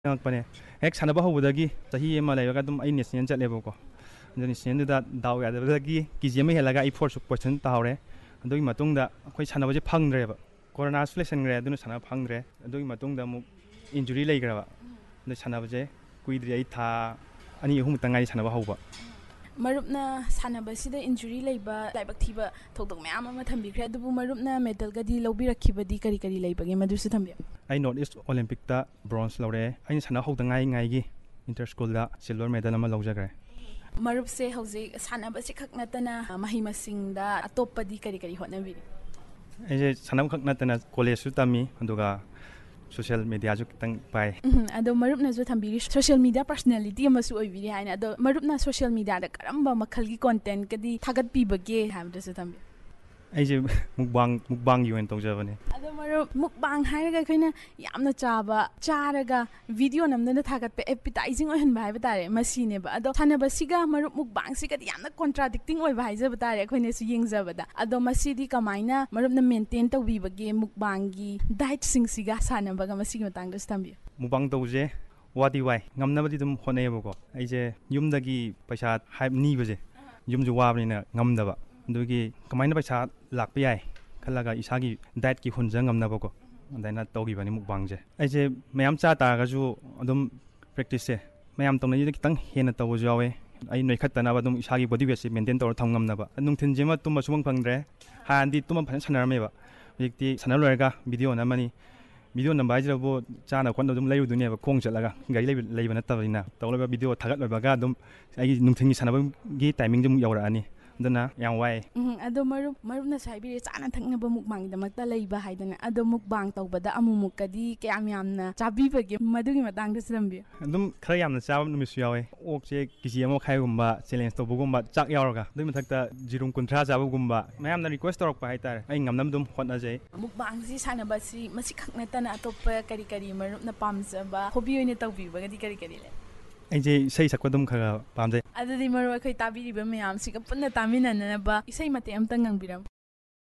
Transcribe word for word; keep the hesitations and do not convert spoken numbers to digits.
ꯉꯛꯄꯅꯦ ꯍꯦꯛ ꯁꯥꯟꯅꯕ ꯍꯧꯕꯗꯒꯤ ꯆꯍꯤ ꯑꯃ ꯂꯩꯔꯒ ꯑꯗꯨꯝ ꯑꯩ ꯅꯦꯁꯅꯦꯜ ꯆꯠꯂꯦꯕꯀꯣ ꯑꯗꯨ ꯅꯦꯁꯅꯦꯜꯗꯨꯗ ꯗꯥꯎ ꯌꯥꯗꯕꯗꯒꯤ ꯀꯦꯖꯤ ꯑꯃ ꯍꯦꯜꯂꯒ ꯑꯩ ꯐꯣꯔꯠꯁꯨ ꯄꯣꯖꯤꯁꯟ ꯇꯥꯍꯧꯔꯦ ꯑꯗꯨꯒꯤ ꯃꯇꯨꯡꯗ ꯑꯩꯈꯣꯏ ꯁꯥꯟꯅꯕꯁꯦ ꯐꯪꯗ꯭ꯔꯦꯕ ꯀꯣꯔꯣꯅꯥꯁꯨ ꯂꯩꯁꯟꯈ꯭ꯔꯦ ꯑꯗꯨꯅ ꯁꯥꯟꯅꯕ ꯐꯪꯗ꯭ꯔꯦ ꯑꯗꯨꯒꯤ ꯃꯇꯨꯡꯗ ꯑꯃꯨꯛ ꯏꯟꯖꯨꯔꯤ ꯂꯩꯈ꯭ꯔꯕ ꯑꯗꯨ ꯁꯥꯟꯅꯕꯁꯦ ꯀꯨꯏꯗ꯭ꯔꯤ ꯑꯩ ꯊꯥ ꯑꯅꯤ ꯑꯍꯨꯝꯃꯨꯛꯇ ꯉꯥꯏꯔꯤ ꯁꯥꯟꯅꯕ ꯍꯧꯕ ꯃꯔꯨꯞꯅ ꯁꯥꯟꯅꯕꯁꯤꯗ ꯏꯟꯖꯨꯔꯤ ꯂꯩꯕ ꯂꯥꯏꯕꯛ ꯊꯤꯕ ꯊꯧꯗꯣꯛ ꯃꯌꯥꯝ ꯑꯃ ꯊꯝꯕꯤꯈ꯭ꯔꯦ ꯑꯗꯨꯕꯨ ꯃꯔꯨꯞꯅ ꯃꯦꯗꯜꯒꯗꯤ ꯂꯧꯕꯤꯔꯛꯈꯤꯕꯗꯤ ꯀꯔꯤ ꯀꯔꯤ ꯂꯩꯕꯒꯦ ꯃꯗꯨꯁꯨ ꯊꯝꯕꯤꯌꯨ ꯑꯩ ꯅꯣꯔꯠ ꯏꯁ ꯑꯣꯂꯦꯝꯄꯤꯛꯇ ꯕ꯭ꯔꯣꯟꯖ ꯂꯧꯔꯛꯑꯦ ꯑꯩꯅ ꯁꯥꯟꯅꯕ ꯍꯧꯗ ꯉꯥꯏꯔꯤꯉꯩꯒꯤ ꯏꯟꯇꯔ ꯁ꯭ꯀꯨꯜꯗ ꯁꯤꯜꯚꯔ ꯃꯦꯗꯜ ꯑꯃ ꯂꯧꯖꯈ꯭ꯔꯦ ꯃꯔꯨꯞꯁꯦ ꯍꯧꯖꯤꯛ ꯁꯥꯟꯅꯕꯁꯤ ꯈꯛ ꯅꯠꯇꯅ ꯃꯍꯩ ꯃꯁꯤꯡꯗ ꯑꯇꯣꯞꯄꯗꯤ ꯀꯔꯤ ꯀꯔꯤ ꯍꯣꯠꯅꯕꯤꯔꯤ ꯑꯩꯁꯦ ꯁꯥꯟꯅꯕ ꯈꯛ ꯅꯠꯇꯅ ꯀꯣꯂꯦꯖꯁꯨ ꯇꯝꯃꯤ ꯑꯗꯨꯒ ꯁꯣꯁꯤꯌꯦꯜ ꯃꯦꯗꯤꯌꯥꯁꯨ ꯈꯤꯇꯪ ꯄꯥꯏ ꯎꯝ ꯑꯗꯣ ꯃꯔꯨꯞꯅꯁꯨ ꯊꯝꯕꯤꯔꯤ ꯁꯣꯁꯤꯌꯦꯜ ꯃꯦꯗꯤꯌꯥ ꯄꯔꯁꯣꯅꯦꯂꯤꯇꯤ ꯑꯃꯁꯨ ꯑꯣꯏꯕꯤꯔꯤ ꯍꯥꯏꯅ ꯑꯗꯣ ꯃꯔꯨꯞꯅ ꯁꯣꯁꯤꯌꯦꯜ ꯃꯦꯗꯤꯌꯥꯗ ꯀꯔꯝꯕ ꯃꯈꯜꯒꯤ ꯀꯣꯟꯇꯦꯟꯠꯀꯗꯤ ꯊꯥꯒꯠꯄꯤꯕꯒꯦ ꯍꯥꯏꯕꯗꯨꯁꯨ ꯊꯝꯕꯤꯌꯨ ꯑꯩꯁꯦ ꯃꯨꯛꯕꯥꯡ ꯃꯨꯛꯕꯥꯡꯒꯤ ꯑꯣꯏꯅ ꯇꯧꯖꯕꯅꯦ ꯑꯗꯣ ꯃꯔꯨꯞ ꯃꯨꯛꯕꯥꯡ ꯍꯥꯏꯔꯒ ꯑꯩꯈꯣꯏꯅ ꯌꯥꯝꯅ ꯆꯥꯕ ꯆꯥꯔꯒ ꯚꯤꯗꯤꯑꯣ ꯅꯝꯗꯅ ꯊꯥꯒꯠꯄ ꯑꯦꯄꯤꯇꯥꯏꯖꯤꯡ ꯑꯣꯏꯍꯟꯕ ꯍꯥꯏꯕ ꯇꯥꯔꯦ ꯃꯁꯤꯅꯦꯕ ꯑꯗꯣ ꯁꯥꯟꯅꯕꯁꯤꯒ ꯃꯔꯨꯞ ꯃꯨꯛꯕꯥꯡꯁꯤꯒꯗꯤ ꯌꯥꯝꯅ ꯀꯣꯟꯇ꯭ꯔꯥꯗꯤꯛꯇꯤꯡ ꯑꯣꯏꯕ ꯍꯥꯏꯖꯕ ꯇꯥꯔꯦ ꯑꯩꯈꯣꯏꯅꯁꯨ ꯌꯦꯡꯖꯕꯗ ꯑꯗꯣ ꯃꯁꯤꯗꯤ ꯀꯃꯥꯏꯅ ꯃꯔꯨꯞꯅ ꯃꯦꯟꯇꯦꯟ ꯇꯧꯕꯤꯕꯒꯦ ꯃꯨꯛꯕꯥꯡꯒꯤ ꯗꯥꯏꯠꯁꯤꯡꯁꯤꯒ ꯁꯥꯟꯅꯕꯒ ꯃꯁꯤꯒꯤ ꯃꯇꯥꯡꯗꯁꯨ ꯊꯝꯕꯤꯌꯨ ꯃꯨꯛꯕꯥꯡ ꯇꯧꯕꯁꯦ ꯋꯥꯗꯤ ꯋꯥꯏ ꯉꯝꯅꯕꯗꯤ ꯑꯗꯨꯝ ꯍꯣꯠꯅꯩꯌꯦꯕꯀꯣ ꯑꯩꯁꯦ ꯌꯨꯝꯗꯒꯤ ꯄꯩꯁꯥ ꯅꯤꯕꯁꯦ ꯌꯨꯝꯁꯨ ꯋꯥꯕꯅꯤꯅ ꯉꯝꯗꯕ ꯑꯗꯨꯒꯤ ꯀꯃꯥꯏꯅ ꯄꯩꯁꯥ ꯂꯥꯛꯄ ꯌꯥꯏ ꯈꯜꯂꯒ ꯏꯁꯥꯒꯤ ꯗꯥꯏꯠꯀꯤ ꯍꯨꯟꯖ ꯉꯝꯅꯕꯀꯣ ꯑꯗꯨꯃꯥꯏꯅ ꯇꯧꯈꯤꯕꯅꯤ ꯃꯨꯛꯕꯥꯡꯁꯦ ꯑꯩꯁꯦ ꯃꯌꯥꯝ ꯆꯥ ꯇꯥꯔꯒꯁꯨ ꯑꯗꯨꯝ ꯄ꯭ꯔꯦꯛꯇꯤꯁꯁꯦ ꯃꯌꯥꯝ ꯇꯧꯅꯩꯁꯤꯗ ꯈꯤꯇꯪ ꯍꯦꯟꯅ ꯇꯧꯕꯁꯨ ꯌꯥꯎꯋꯦ ꯑꯩ ꯅꯣꯏꯈꯠꯇꯅꯕ ꯑꯗꯨꯝ ꯏꯁꯥꯒꯤ ꯕꯣꯗꯤ ꯋꯦꯠꯁꯦ ꯃꯦꯟꯇꯦꯟ ꯇꯧꯔ ꯊꯝ ꯉꯝꯅꯕ ꯅꯨꯡꯊꯤꯟꯁꯤꯃ ꯇꯨꯝꯕ ꯁꯨꯡꯐꯪ ꯐꯪꯗ꯭ꯔꯦ ꯍꯥꯟꯅꯗꯤ ꯇꯨꯝꯕ ꯐꯖꯅ ꯁꯥꯟꯅꯔꯝꯃꯦꯕ ꯍꯧꯖꯤꯛꯇꯤ ꯁꯥꯟꯅ ꯂꯣꯏꯔꯒ ꯚꯤꯗꯤꯑꯣ ꯅꯝꯃꯅꯤ ꯚꯤꯗꯤꯑꯣ ꯅꯝꯕ ꯍꯥꯏꯁꯤꯗꯕꯨ ꯆꯥꯅ ꯈꯣꯠꯅꯕ ꯑꯗꯨꯝ ꯂꯩꯔꯨꯗꯣꯏꯅꯦꯕ ꯈꯣꯡ ꯆꯠꯂꯒ ꯒꯥꯔꯤ ꯂꯩꯕ ꯅꯠꯇꯕꯅꯤꯅ ꯇꯧꯔꯒ ꯚꯤꯗꯤꯑꯣ ꯊꯥꯒꯠꯂꯣꯏꯕꯒ ꯑꯗꯨꯝ ꯑꯩꯒꯤ ꯅꯨꯡꯊꯤꯟꯒꯤ ꯁꯥꯟꯅꯕꯒꯤ ꯇꯥꯏꯃꯤꯡꯁꯨ ꯑꯃꯨꯛ ꯌꯧꯔꯛꯑꯅꯤ ꯑꯗꯨꯅ ꯌꯥꯝ ꯋꯥꯏ ꯎꯝ ꯑꯗꯣ ꯃꯔꯨꯞ ꯃꯔꯨꯞꯅꯁꯨ ꯍꯥꯏꯕꯤꯔꯦ ꯆꯥꯅ ꯊꯛꯅꯕ ꯃꯨꯛꯕꯥꯡꯒꯤꯗꯃꯛꯇ ꯂꯩꯕ ꯍꯥꯏꯗꯅ ꯑꯗꯣ ꯃꯨꯛꯕꯥꯡ ꯇꯧꯕꯗ ꯑꯃꯨꯛꯃꯨꯛꯀꯗꯤ ꯀꯌꯥꯝ ꯌꯥꯝꯅ ꯆꯥꯕꯤꯕꯒꯦ ꯃꯗꯨꯒꯤ ꯃꯇꯥꯡꯗꯁꯨ ꯊꯝꯕꯤꯌꯨ ꯑꯗꯨꯝ ꯈꯔ ꯌꯥꯝꯅ ꯆꯥꯕ ꯅꯨꯃꯤꯠꯁꯨ ꯌꯥꯎꯋꯦ ꯑꯣꯛꯁꯦ ꯀꯦꯖꯤ ꯑꯃ ꯃꯈꯥꯏꯒꯨꯝꯕ ꯆꯦꯂꯦꯟꯖ ꯇꯧꯕꯒꯨꯝꯕ ꯆꯥꯛ ꯌꯥꯎꯔꯒ ꯑꯗꯨꯒꯤ ꯃꯊꯛꯇ ꯖꯤꯔꯨꯝ ꯀꯨꯟꯊ꯭ꯔꯥ ꯆꯥꯕꯒꯨꯝꯕ ꯃꯌꯥꯝꯅ ꯔꯤꯀ꯭ꯋꯦꯁ ꯇꯧꯔꯛꯄ ꯍꯥꯏꯇꯥꯔꯦ ꯑꯩ ꯉꯝꯅꯕ ꯑꯗꯨꯝ ꯍꯣꯠꯅꯖꯩ ꯃꯨꯛꯕꯥꯡꯁꯤ ꯁꯥꯟꯅꯕꯁꯤ ꯃꯁꯤ ꯈꯛ ꯅꯠꯇꯅ ꯑꯇꯣꯞꯄ ꯀꯔꯤ ꯀꯔꯤ ꯃꯔꯨꯞꯅ ꯄꯥꯝꯖꯕ ꯍꯣꯕꯤ ꯑꯣꯏꯅ ꯇꯧꯕꯤꯕꯒꯗꯤ ꯀꯔꯤ ꯀꯔꯤ ꯂꯩ ꯑꯩꯁꯦ ꯏꯁꯩ ꯁꯛꯄ ꯑꯗꯨꯝ ꯈꯔ ꯈꯔ ꯄꯥꯝꯖꯩ ꯑꯗꯨꯗꯤ ꯃꯔꯨꯞ ꯑꯩꯈꯣꯏ ꯇꯥꯕꯤꯔꯤꯕ ꯃꯌꯥꯝꯁꯤꯒ ꯄꯨꯟꯅ ꯇꯥꯃꯤꯟꯅꯅꯕ ꯏꯁꯩ ꯃꯇꯦꯛ ꯑꯃꯇꯪ ꯉꯪꯕꯤꯔꯝꯃꯨ